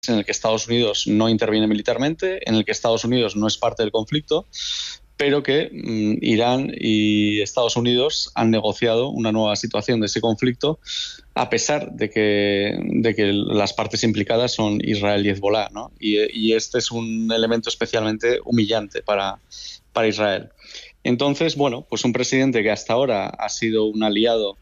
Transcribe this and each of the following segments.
en el que Estados Unidos no interviene militarmente, en el que Estados Unidos no es parte del conflicto, pero que Irán y Estados Unidos han negociado una nueva situación de ese conflicto, a pesar de que las partes implicadas son Israel y Hezbollah, ¿no? Y este es un elemento especialmente humillante para Israel. Entonces, bueno, pues un presidente que hasta ahora ha sido un aliado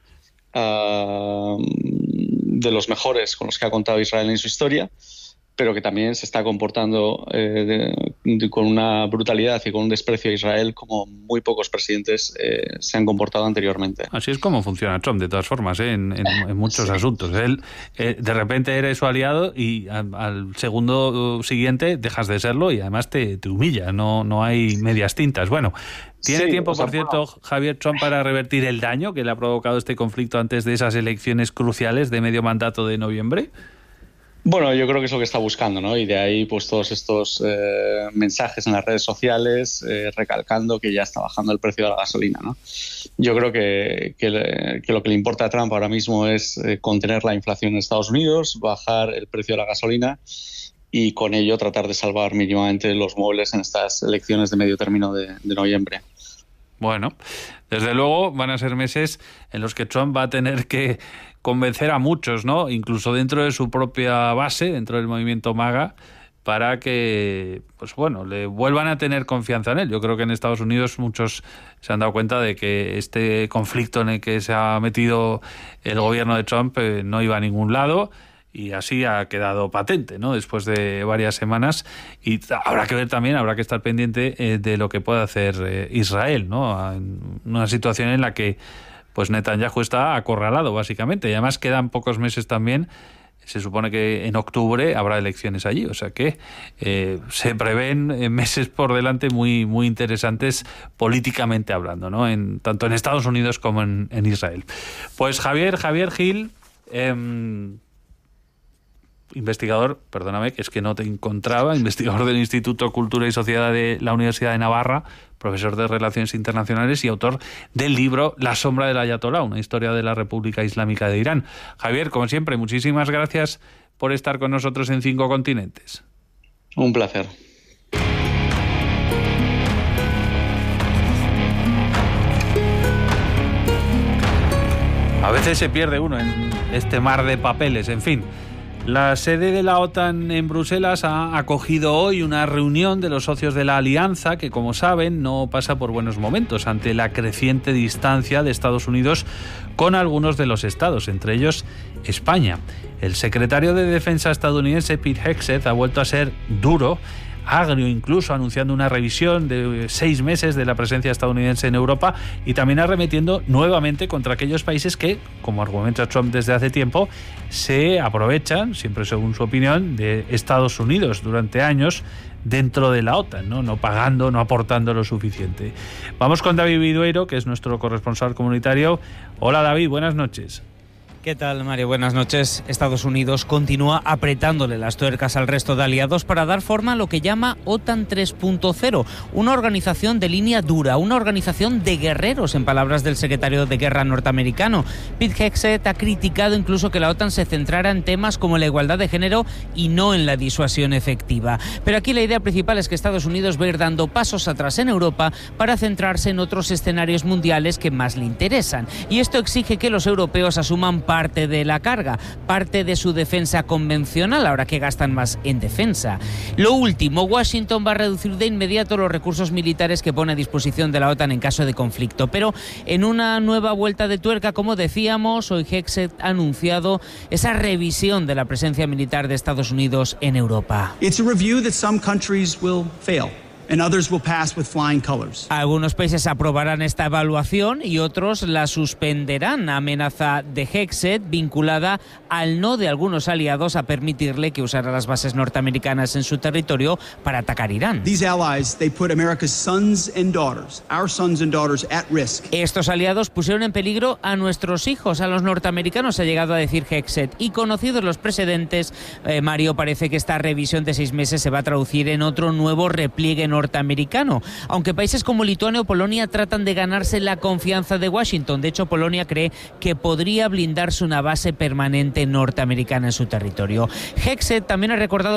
de los mejores con los que ha contado Israel en su historia, pero que también se está comportando con una brutalidad y con un desprecio a Israel como muy pocos presidentes se han comportado anteriormente. Así es como funciona Trump, de todas formas, en muchos asuntos. Él de repente eres su aliado y al segundo siguiente dejas de serlo y además te humilla, no hay medias tintas. Bueno, ¿tiene tiempo, por cierto, Javier, Trump para revertir el daño que le ha provocado este conflicto antes de esas elecciones cruciales de medio mandato de noviembre? Bueno, yo creo que es lo que está buscando, ¿no? Y de ahí pues todos estos mensajes en las redes sociales recalcando que ya está bajando el precio de la gasolina, ¿no? Yo creo que lo que le importa a Trump ahora mismo es contener la inflación en Estados Unidos, bajar el precio de la gasolina y con ello tratar de salvar mínimamente los muebles en estas elecciones de medio término de noviembre. Bueno, desde luego van a ser meses en los que Trump va a tener que convencer a muchos, ¿no? Incluso dentro de su propia base, dentro del movimiento MAGA, para que, pues bueno, le vuelvan a tener confianza en él. Yo creo que en Estados Unidos muchos se han dado cuenta de que este conflicto en el que se ha metido el gobierno de Trump no iba a ningún lado. Y así ha quedado patente, ¿no? Después de varias semanas. Y habrá que ver también, habrá que estar pendiente de lo que puede hacer Israel, ¿no? En una situación en la que pues Netanyahu está acorralado, básicamente. Y además quedan pocos meses también. Se supone que en octubre habrá elecciones allí. O sea que se prevén meses por delante muy, muy interesantes políticamente hablando, ¿no? Tanto en Estados Unidos como en Israel. Pues Javier Gil... investigador, perdóname, que es que no te encontraba, investigador del Instituto Cultura y Sociedad de la Universidad de Navarra, profesor de Relaciones Internacionales y autor del libro La sombra del Ayatolá, una historia de la República Islámica de Irán. Javier, como siempre, muchísimas gracias por estar con nosotros en 5 continentes. Un placer. A veces se pierde uno en este mar de papeles, en fin. La sede de la OTAN en Bruselas ha acogido hoy una reunión de los socios de la alianza que, como saben, no pasa por buenos momentos ante la creciente distancia de Estados Unidos con algunos de los estados, entre ellos España. El secretario de Defensa estadounidense, Pete Hegseth, ha vuelto a ser duro, agrio incluso, anunciando una revisión de 6 meses de la presencia estadounidense en Europa y también arremetiendo nuevamente contra aquellos países que, como argumenta Trump desde hace tiempo, se aprovechan, siempre según su opinión, de Estados Unidos durante años dentro de la OTAN, no pagando, no aportando lo suficiente. Vamos con David Vidueiro, que es nuestro corresponsal comunitario. Hola David, buenas noches. ¿Qué tal, Mario? Buenas noches. Estados Unidos continúa apretándole las tuercas al resto de aliados para dar forma a lo que llama OTAN 3.0, una organización de línea dura, una organización de guerreros, en palabras del secretario de Guerra norteamericano. Pete Hegseth ha criticado incluso que la OTAN se centrara en temas como la igualdad de género y no en la disuasión efectiva. Pero aquí la idea principal es que Estados Unidos va a ir dando pasos atrás en Europa para centrarse en otros escenarios mundiales que más le interesan. Y esto exige que los europeos asuman parte de la carga, parte de su defensa convencional, ahora que gastan más en defensa. Lo último, Washington va a reducir de inmediato los recursos militares que pone a disposición de la OTAN en caso de conflicto, pero en una nueva vuelta de tuerca, como decíamos, hoy Hegseth ha anunciado esa revisión de la presencia militar de Estados Unidos en Europa. It's a review that some countries will fail. And others will pass with flying colors. Algunos países aprobarán esta evaluación y otros la suspenderán, amenaza de Hegseth vinculada al no de algunos aliados a permitirle que usara las bases norteamericanas en su territorio para atacar Irán. These allies, they put America's sons and daughters, our sons and daughters, at risk. Estos aliados pusieron en peligro a nuestros hijos, a los norteamericanos, ha llegado a decir Hegseth. Y conocidos los precedentes, Mario, parece que esta revisión de 6 meses se va a traducir en otro nuevo repliegue norteamericano, aunque países como Lituania o Polonia tratan de ganarse la confianza de Washington. De hecho, Polonia cree que podría blindarse una base permanente norteamericana en su territorio. Hegseth también ha recordado